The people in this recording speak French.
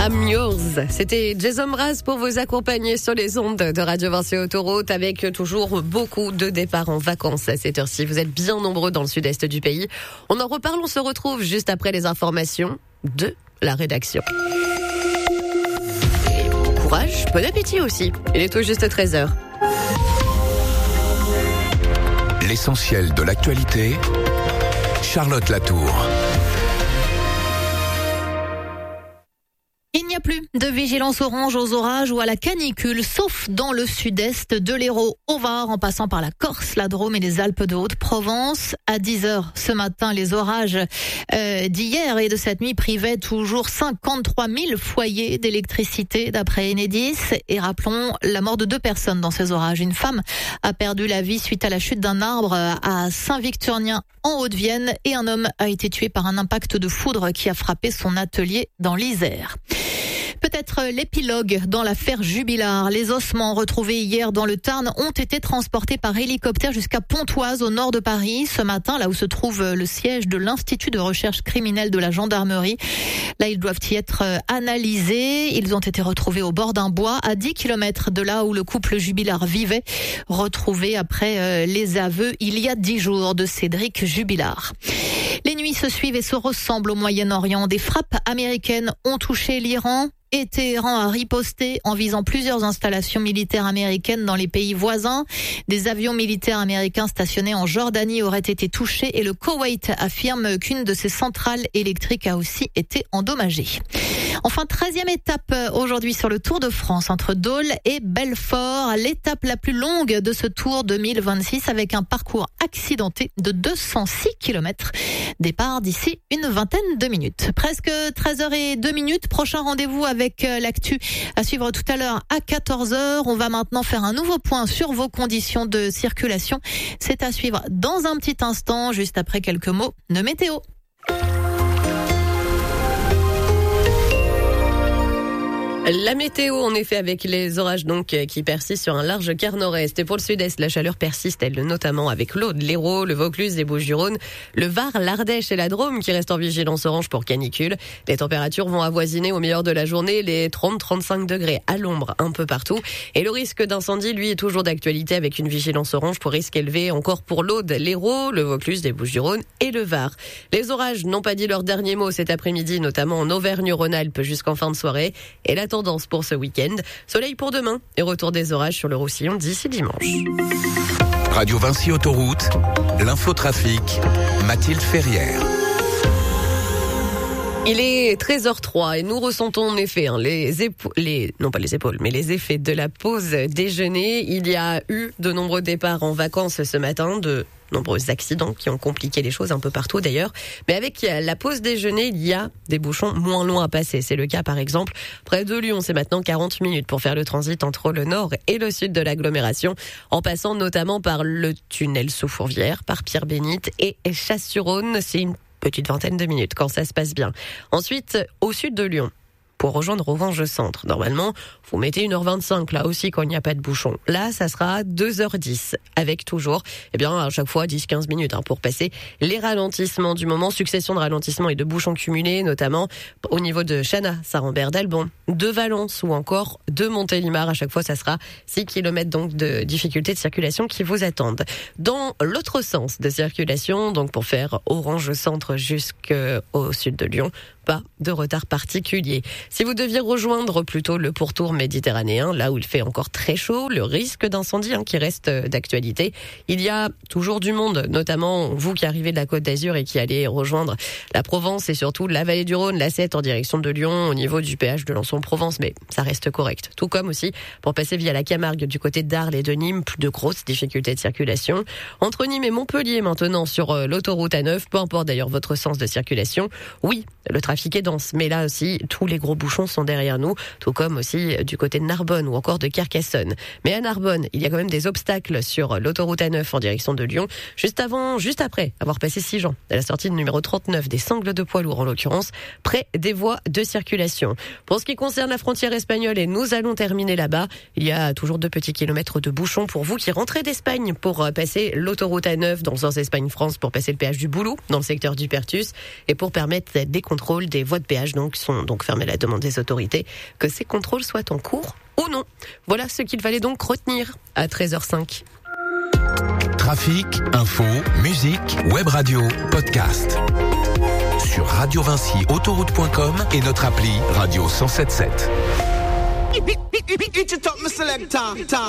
I'm Yours. C'était Jason Mraz pour vous accompagner sur les ondes de Radio Vinci Autoroute avec toujours beaucoup de départs en vacances à cette heure-ci. Vous êtes bien nombreux dans le sud-est du pays. On en reparle, on se retrouve juste après les informations de la rédaction. Et bon courage, bon appétit aussi. Il est tout juste 13h. L'essentiel de l'actualité, Charlotte Latour. Il n'y a plus de vigilance orange aux orages ou à la canicule, sauf dans le sud-est de l'Hérault au Var, en passant par la Corse, la Drôme et les Alpes de Haute-Provence. À 10h ce matin, les orages d'hier et de cette nuit privaient toujours 53 000 foyers d'électricité, d'après Enedis. Et rappelons la mort de 2 personnes dans ces orages. Une femme a perdu la vie suite à la chute d'un arbre à Saint-Victorien en Haute-Vienne et un homme a été tué par un impact de foudre qui a frappé son atelier dans l'Isère. Peut-être l'épilogue dans l'affaire Jubilard. Les ossements retrouvés hier dans le Tarn ont été transportés par hélicoptère jusqu'à Pontoise, au nord de Paris, ce matin, là où se trouve le siège de l'Institut de recherche criminelle de la gendarmerie. Là, ils doivent y être analysés. Ils ont été retrouvés au bord d'un bois, à 10 km de là où le couple Jubilard vivait, retrouvés après les aveux il y a 10 jours de Cédric Jubilard. Les nuits se suivent et se ressemblent au Moyen-Orient. Des frappes américaines ont touché l'Iran et Téhéran a riposté en visant plusieurs installations militaires américaines dans les pays voisins. Des avions militaires américains stationnés en Jordanie auraient été touchés et le Koweït affirme qu'une de ses centrales électriques a aussi été endommagée. Enfin, 13e étape aujourd'hui sur le Tour de France entre Dole et Belfort, l'étape la plus longue de ce Tour 2026 avec un parcours accidenté de 206 km. Départ d'ici une vingtaine de minutes. Presque 13h02. Prochain rendez-vous avec l'actu à suivre tout à l'heure à 14h. On va maintenant faire un nouveau point sur vos conditions de circulation. C'est à suivre dans un petit instant, juste après quelques mots de météo. La météo, en effet, avec les orages donc qui persistent sur un large quart nord-est. Et pour le sud-est, la chaleur persiste, elle notamment avec l'Aude, l'Hérault, le Vaucluse, les Bouches-du-Rhône, le Var, l'Ardèche et la Drôme qui restent en vigilance orange pour canicule. Les températures vont avoisiner au meilleur de la journée les 30-35 degrés à l'ombre un peu partout. Et le risque d'incendie, lui, est toujours d'actualité avec une vigilance orange pour risque élevé encore pour l'Aude, l'Hérault, le Vaucluse, les Bouches-du-Rhône et le Var. Les orages n'ont pas dit leur dernier mot cet après-midi, notamment en Auvergne-Rhône-Alpes jusqu'en fin de soirée. Et la tendance pour ce week-end. Soleil pour demain et retour des orages sur le Roussillon d'ici dimanche. Radio Vinci Autoroute, l'infotrafic, Mathilde Ferrière. Il est 13h03 et nous ressentons en effet les effets de la pause déjeuner. Il y a eu de nombreux départs en vacances ce matin, de nombreux accidents qui ont compliqué les choses un peu partout d'ailleurs. Mais avec la pause déjeuner, il y a des bouchons moins longs à passer. C'est le cas par exemple près de Lyon. C'est maintenant 40 minutes pour faire le transit entre le nord et le sud de l'agglomération, en passant notamment par le tunnel sous Fourvière, par Pierre-Bénite et Chasse-sur-Rhône. C'est une petite vingtaine de minutes quand ça se passe bien. Ensuite, au sud de Lyon, pour rejoindre Orange Centre. Normalement, vous mettez 1h25 là aussi quand il n'y a pas de bouchon. Là, ça sera 2h10 avec toujours, à chaque fois 10-15 minutes pour passer les ralentissements du moment. Succession de ralentissements et de bouchons cumulés, notamment au niveau de Chana, Saint-Rambert d'Albon, de Valence ou encore de Montélimar. À chaque fois, ça sera 6 km donc de difficultés de circulation qui vous attendent. Dans l'autre sens de circulation, donc pour faire Orange Centre jusqu'au sud de Lyon, pas de retard particulier. Si vous deviez rejoindre plutôt le pourtour méditerranéen, là où il fait encore très chaud, le risque d'incendie qui reste d'actualité, il y a toujours du monde, notamment vous qui arrivez de la Côte d'Azur et qui allez rejoindre la Provence et surtout la vallée du Rhône, la 7 en direction de Lyon, au niveau du péage de Lançon-Provence, mais ça reste correct. Tout comme aussi pour passer via la Camargue du côté d'Arles et de Nîmes, plus de grosses difficultés de circulation. Entre Nîmes et Montpellier maintenant sur l'autoroute A9, peu importe d'ailleurs votre sens de circulation, oui, le trafic est dense, mais là aussi, tous les gros bouchons sont derrière nous, tout comme aussi du côté de Narbonne ou encore de Carcassonne. Mais à Narbonne, il y a quand même des obstacles sur l'autoroute A9 en direction de Lyon, juste après avoir passé Sigean, à la sortie de numéro 39 des Sangles de poids lourds en l'occurrence, près des voies de circulation. Pour ce qui concerne la frontière espagnole, et nous allons terminer là-bas, il y a toujours 2 petits kilomètres de bouchons pour vous qui rentrez d'Espagne pour passer l'autoroute A9 dans le sens Espagne-France pour passer le péage du Boulou dans le secteur du Pertus et pour permettre des contrôles des voies de péage donc sont fermées là-dedans. demande des autorités que ces contrôles soient en cours ou non. Voilà ce qu'il fallait donc retenir à 13h05. Trafic, info, musique, web radio, podcast. Sur radiovincyautoroute.com et notre appli Radio 107.7.